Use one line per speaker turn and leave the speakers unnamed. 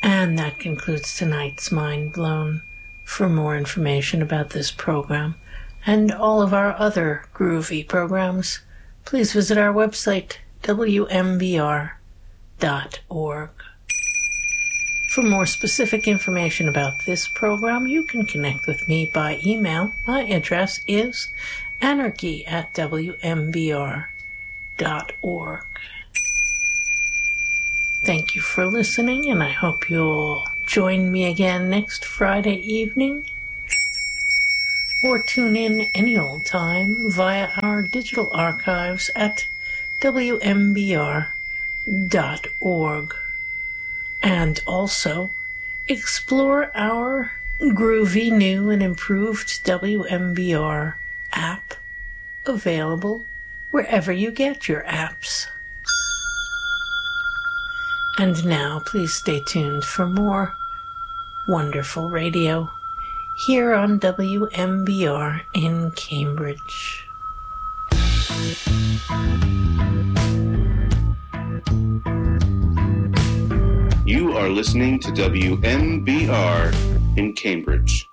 And that concludes tonight's Mind Blown. For more information about this program and all of our other groovy programs, please visit our website, wmbr.org. For more specific information about this program, you can connect with me by email. My address is anarchy@wmbr.org. Thank you for listening, and I hope you'll join me again next Friday evening, or tune in any old time via our digital archives at wmbr.org. And also explore our groovy new and improved WMBR app, available wherever you get your apps. And now, please stay tuned for more wonderful radio here on WMBR in Cambridge.
You are listening to WMBR in Cambridge.